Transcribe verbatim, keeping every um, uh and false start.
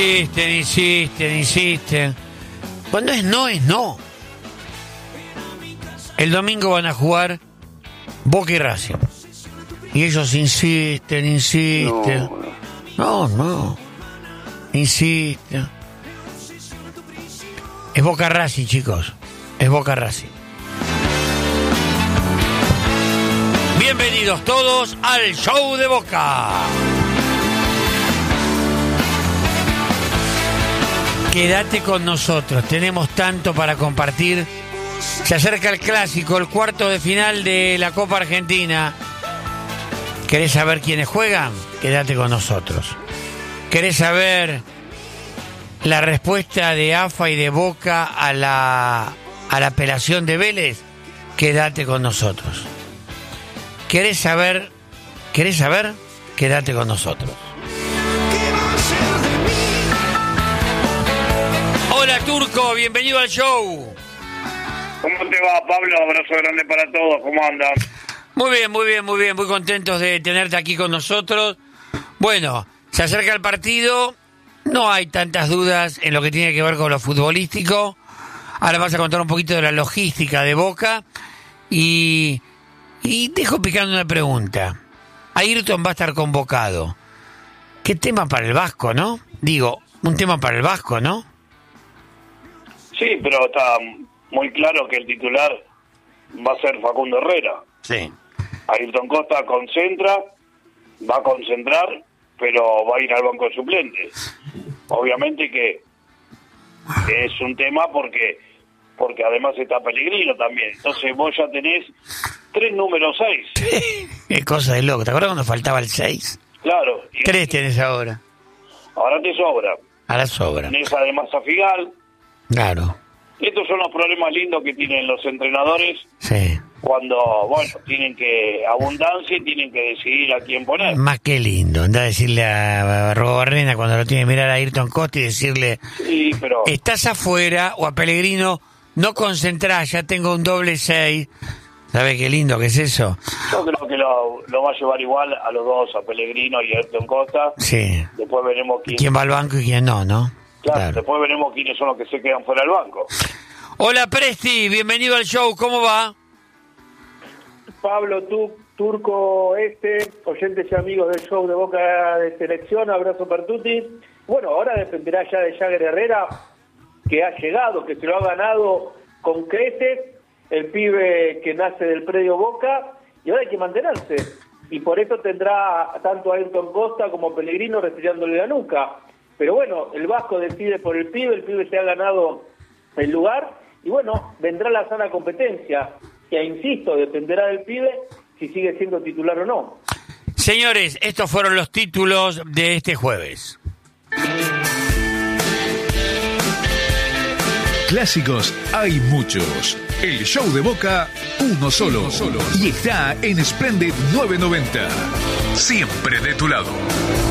Insisten, insisten, insisten. Cuando es no, es no. El domingo van a jugar Boca y Racing. Y ellos insisten, insisten. No, no. no. Insisten. Es Boca Racing, chicos. Es Boca Racing. Bienvenidos todos al show de Boca. Quédate con nosotros, tenemos tanto para compartir. Se acerca el clásico, el cuarto de final de la Copa Argentina. ¿Querés saber quiénes juegan? Quédate con nosotros. ¿Querés saber la respuesta de A F A y de Boca a la, a la apelación de Vélez? Quédate con nosotros. ¿Querés saber? ¿Querés saber? Quédate con nosotros. Hola Turco, bienvenido al show. ¿Cómo te va, Pablo? Abrazo grande para todos, ¿cómo andan? Muy bien, muy bien, muy bien, muy contentos de tenerte aquí con nosotros. Bueno, se acerca el partido, no hay tantas dudas en lo que tiene que ver con lo futbolístico. Ahora vas a contar un poquito de la logística de Boca y, y dejo picando una pregunta. Ayrton va a estar convocado. ¿Qué tema para el Vasco, no? Digo, un tema para el Vasco, ¿no? Sí, pero está muy claro que el titular va a ser Facundo Herrera. Sí. Ayrton Costa concentra, va a concentrar, pero va a ir al banco de suplentes. Obviamente que, que es un tema porque porque además está Pellegrino también. Entonces vos ya tenés tres números seis. Qué cosa de loco. ¿Te acuerdas cuando faltaba el seis? Claro. Y tres tenés ahora. Ahora te sobra. Ahora sobra. Tenés además a Figal. Claro. Estos son los problemas lindos que tienen los entrenadores. Sí. Cuando, bueno, tienen que abundancia y tienen que decidir a quién poner. Más que lindo, anda a decirle a Robarrena cuando lo tiene que mirar a Ayrton Costa y decirle, sí, pero estás afuera, o a Pellegrino, no concentrás, ya tengo un doble seis. ¿Sabes qué lindo que es eso? Yo creo que lo, lo va a llevar igual a los dos, a Pellegrino y a Ayrton Costa. Sí. Después veremos quién, quién va al banco y quién no, ¿no? Claro, Claro. Después veremos quiénes son los que se quedan fuera del banco. Hola Presti, bienvenido al show, ¿cómo va? Pablo, tú, Turco, este, oyentes y amigos del show de Boca de Selección, abrazo per tutti. Bueno, ahora dependerá ya de Jagger Herrera, que ha llegado, que se lo ha ganado con creces, el pibe que nace del predio Boca, y ahora hay que mantenerse. Y por eso tendrá tanto a Ayrton Costa como Pellegrino retirándole la nuca. Pero bueno, el Vasco decide por el pibe, el pibe se ha ganado el lugar, y bueno, vendrá la sana competencia, que insisto, dependerá del pibe si sigue siendo titular o no. Señores, estos fueron los títulos de este jueves. Clásicos hay muchos. El show de Boca, uno solo. Uno solo. Y está en Splendid novecientos noventa. Siempre de tu lado.